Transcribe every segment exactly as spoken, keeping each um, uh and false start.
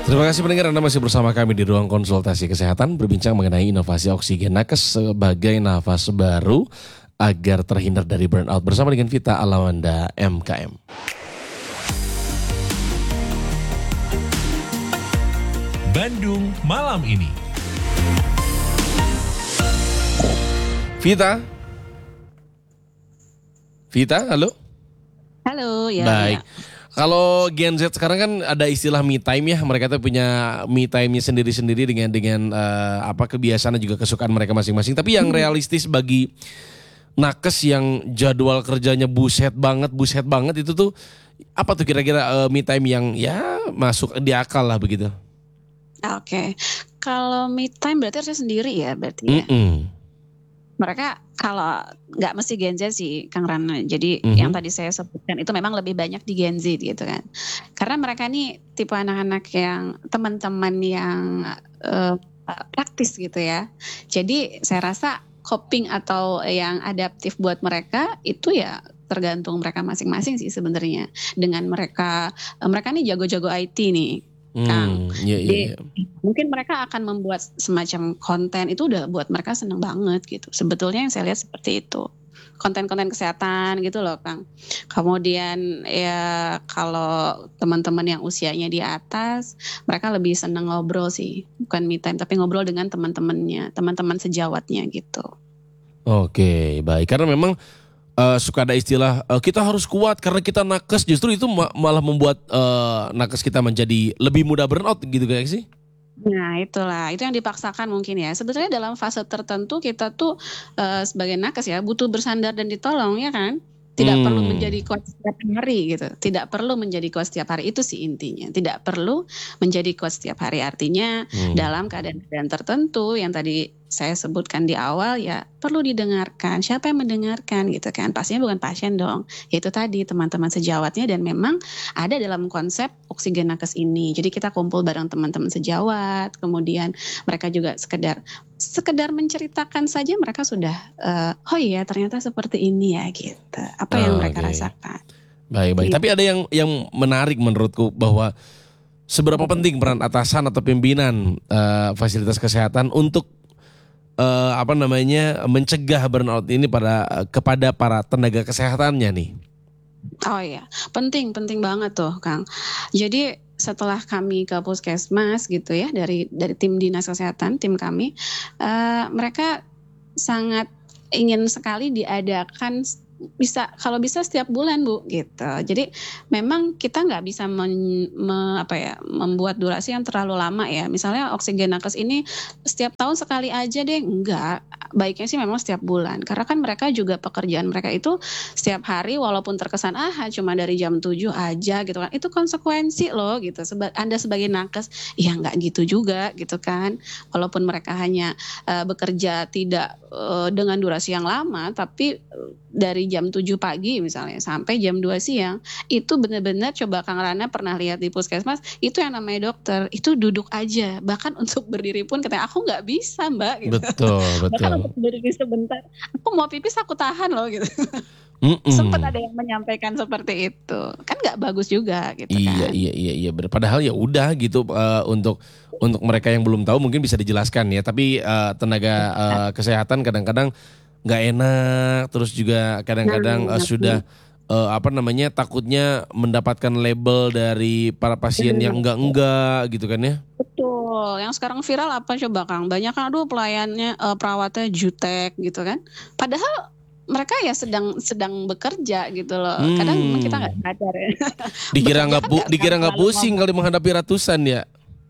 Terima kasih pendengar, Anda masih bersama kami di ruang konsultasi kesehatan berbincang mengenai inovasi oksigen nakes sebagai nafas baru agar terhindar dari burnout bersama dengan Vita Alawanda M K M. Bandung malam ini. Vita? Vita, halo? Halo, ya. Baik. Ya. Kalau Gen Z sekarang kan ada istilah me time ya, mereka tuh punya me time-nya sendiri-sendiri dengan dengan uh, apa kebiasaan dan juga kesukaan mereka masing-masing. Tapi yang realistis bagi nakes yang jadwal kerjanya buset banget, buset banget itu tuh apa tuh kira-kira uh, me time yang ya masuk di akal lah begitu? Oke, kalau me time berarti harusnya sendiri ya berarti ya. Mm-mm. Mereka kalau nggak mesti Gen Z sih Kang Rana. Jadi Mhm. yang tadi saya sebutkan itu memang lebih banyak di Gen Z gitu kan. Karena mereka nih tipe anak-anak yang teman-teman yang eh, praktis gitu ya. Jadi saya rasa coping atau yang adaptif buat mereka itu ya tergantung mereka masing-masing sih sebenarnya. Dengan mereka mereka nih jago-jago I T nih. Kang, Hmm, iya, iya, Jadi iya. mungkin mereka akan membuat semacam konten itu udah buat mereka seneng banget gitu. Sebetulnya yang saya lihat seperti itu. Konten-konten kesehatan gitu loh Kang. Kemudian ya kalau teman-teman yang usianya di atas, mereka lebih seneng ngobrol sih. Bukan me time, tapi ngobrol dengan teman-temannya, teman-teman sejawatnya gitu. Oke, baik. Karena memang uh, suka ada istilah uh, kita harus kuat karena kita nakes, justru itu ma- malah membuat uh, nakes kita menjadi lebih mudah burnout gitu kayak sih. Nah itulah, itu yang dipaksakan mungkin ya. Sebetulnya dalam fase tertentu kita tuh uh, sebagai nakes ya butuh bersandar dan ditolong ya kan. Tidak Hmm. perlu menjadi kuat setiap hari gitu. Tidak perlu menjadi kuat setiap hari, itu sih intinya. Tidak perlu menjadi kuat setiap hari. Artinya Hmm. dalam keadaan-keadaan tertentu yang tadi saya sebutkan di awal ya perlu didengarkan. Siapa yang mendengarkan gitu kan? Pastinya bukan pasien dong. Yaitu tadi teman-teman sejawatnya dan memang ada dalam konsep oksigen nakes ini. Jadi kita kumpul bareng teman-teman sejawat, kemudian mereka juga sekedar sekedar menceritakan saja mereka sudah uh, oh iya ternyata seperti ini ya gitu. Apa yang Oh, mereka oke. rasakan. Baik, baik. Gitu. Tapi ada yang yang menarik menurutku bahwa seberapa penting peran atasan atau pimpinan uh, fasilitas kesehatan untuk uh, apa namanya mencegah burnout ini pada kepada para tenaga kesehatannya nih. Oh iya, penting, penting banget tuh, Kang. Jadi setelah kami ke puskesmas gitu ya dari dari tim dinas kesehatan, tim kami, eh, mereka sangat ingin sekali diadakan bisa kalau bisa setiap bulan Bu gitu. Jadi memang kita nggak bisa men, me- apa ya membuat durasi yang terlalu lama ya. Misalnya oksigen nakes ini setiap tahun sekali aja deh, enggak. Baiknya sih memang setiap bulan. Karena kan mereka juga pekerjaan mereka itu setiap hari walaupun terkesan ah cuma dari jam tujuh aja gitu kan. Itu konsekuensi loh gitu. Seba- Anda sebagai nakes ya nggak gitu juga gitu kan. Walaupun mereka hanya uh, bekerja tidak uh, dengan durasi yang lama tapi uh, dari jam tujuh pagi misalnya sampai jam dua siang itu benar-benar coba Kang Rana pernah lihat di puskesmas itu yang namanya dokter itu duduk aja bahkan untuk berdiri pun katanya aku nggak bisa mbak gitu. Betul, Bahkan betul. untuk berdiri sebentar aku mau pipis aku tahan loh gitu. Mm-mm. Sempat ada yang menyampaikan seperti itu kan nggak bagus juga gitu Iya, kan. iya, iya, iya. Ber- Padahal ya udah gitu uh, untuk untuk mereka yang belum tahu mungkin bisa dijelaskan ya. Tapi uh, tenaga uh, kesehatan kadang-kadang nggak enak, terus juga kadang-kadang uh, Nah, sudah uh, apa namanya takutnya mendapatkan label dari para pasien yang enggak-enggak gitu kan ya. betul. Yang sekarang viral apa coba Kang? Banyak kan aduh pelayannya eh, perawatnya jutek gitu kan. Padahal mereka ya sedang sedang bekerja gitu loh. Kadang memang kita nggak Hmm. sadar ya. Dikira Bekerja nggak kan pu- nggak dikira nggak nggak selalu pusing ngomong. kali menghadapi ratusan ya.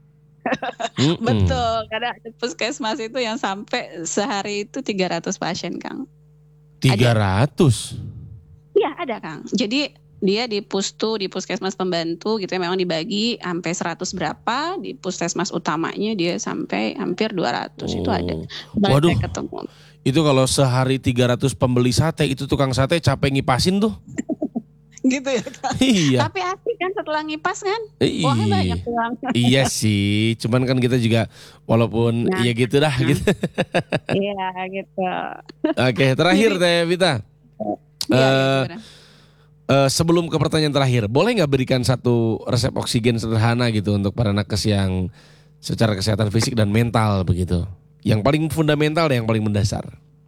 Mm-mm. Betul. Kadang ada puskesmas itu yang sampai sehari itu tiga ratus pasien Kang. tiga ratus. Iya ada Kang. Jadi dia di pustu, di puskesmas pembantu gitu ya memang dibagi sampai seratus berapa, di puskesmas utamanya dia sampai hampir dua ratus itu ada. Oh. Kemarin Waduh. saya ketemu. Itu kalau sehari tiga ratus pembeli sate itu tukang sate capek ngipasin tuh. Gitu ya Kang. Iya. Tapi asik kan setelah ngipas kan, Iya. uangnya banyak uang. Iya sih, cuman kan kita juga walaupun Nah, ya gitu dah nah. gitu. Iya gitu. Oke, terakhir Jadi- Teh Vita. Iya, iya, Eh, gimana? Uh, sebelum ke pertanyaan terakhir, boleh nggak berikan satu resep oksigen sederhana gitu untuk para nakes yang secara kesehatan fisik dan mental begitu? Yang paling fundamental dan yang paling mendasar.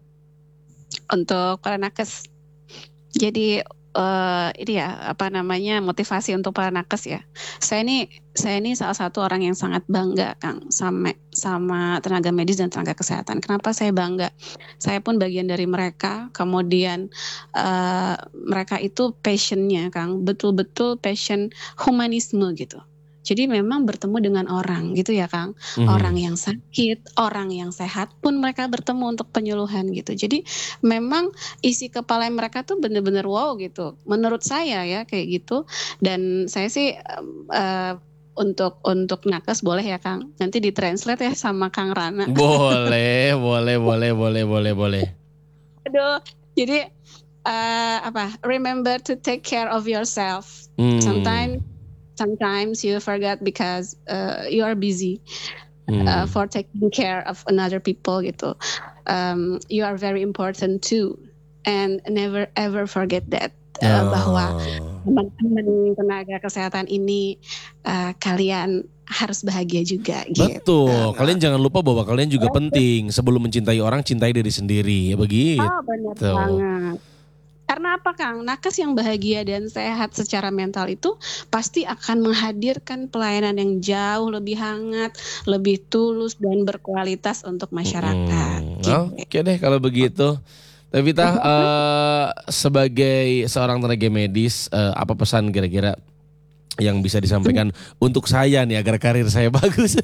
Untuk para nakes. Jadi uh, ini ya apa namanya motivasi untuk para nakes ya. Saya ini saya ini salah satu orang yang sangat bangga Kang sama sama tenaga medis dan tenaga kesehatan. Kenapa saya bangga? Saya pun bagian dari mereka. Kemudian uh, mereka itu passionnya Kang, betul-betul passion humanisme gitu. Jadi memang bertemu dengan orang gitu ya Kang. Mm-hmm. Orang yang sakit, orang yang sehat pun mereka bertemu untuk penyuluhan gitu. Jadi memang isi kepala mereka tuh bener-bener wow gitu. Menurut saya ya kayak gitu. Dan saya sih uh, untuk untuk nakes boleh ya Kang. Nanti ditranslate ya sama Kang Rana. Boleh, boleh, boleh, boleh, boleh, boleh. Aduh, jadi uh, apa? Remember to take care of yourself. Hmm. Sometimes Sometimes you forget because uh, you are busy uh, hmm. for taking care of another people gitu. Um, you are very important too, and never ever forget that uh, oh. bahwa teman-teman tenaga kesehatan ini uh, kalian harus bahagia juga. Betul. Gitu. Kalian jangan lupa bahwa kalian juga penting. Sebelum mencintai orang, cintai diri sendiri. Ya begitu. Oh benar banget. Karena apa Kang? Nakes yang bahagia dan sehat secara mental itu pasti akan menghadirkan pelayanan yang jauh lebih hangat, lebih tulus dan berkualitas untuk masyarakat. Hmm. Gitu. Oke deh kalau begitu. Tevita uh, sebagai seorang tenaga medis, uh, apa pesan kira-kira yang bisa disampaikan untuk saya nih agar karir saya bagus?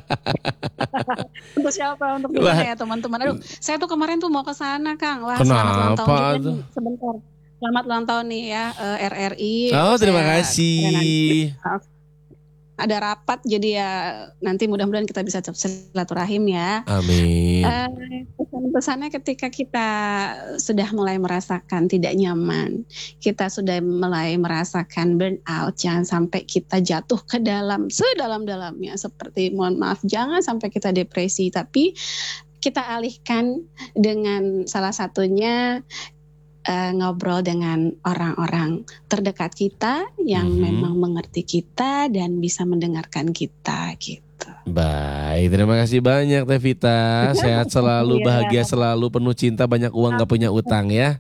Untuk siapa? Untuk gimana ya teman-teman? Aduh, saya tuh kemarin tuh mau ke sana Kang. Wah, selamat ulang tahun juga nih. Sebentar. Selamat ulang tahun nih ya uh, R R I. Oh, terima saya, kasih. Ada rapat jadi ya nanti mudah-mudahan kita bisa silaturahim ya. Amin. Uh, pesan-pesannya ketika kita sudah mulai merasakan tidak nyaman, kita sudah mulai merasakan burnout, jangan sampai kita jatuh ke dalam sedalam-dalamnya seperti mohon maaf jangan sampai kita depresi, tapi kita alihkan dengan salah satunya Uh, ngobrol dengan orang-orang terdekat kita yang mm-hmm. memang mengerti kita dan bisa mendengarkan kita gitu. Baik, terima kasih banyak Tevita. Sehat selalu, bahagia selalu, penuh cinta, banyak uang, gak punya utang ya.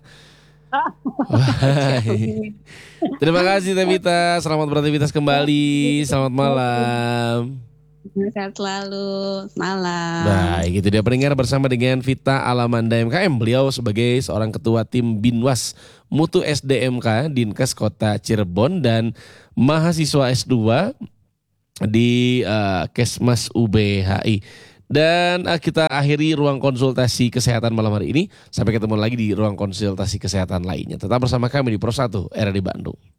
Terima kasih Tevita. Selamat beraktivitas kembali. Selamat malam. Sehat selalu, malam. Baik, itu dia pendengar bersama dengan Vita Alamanda M K M. Beliau sebagai seorang ketua tim Binwas Mutu S D M K Dinkes Kota Cirebon dan mahasiswa S dua di uh, Kesmas U B H I. Dan uh, kita akhiri ruang konsultasi kesehatan malam hari ini. Sampai ketemu lagi di ruang konsultasi kesehatan lainnya. Tetap bersama kami di Pro satu R R I Bandung.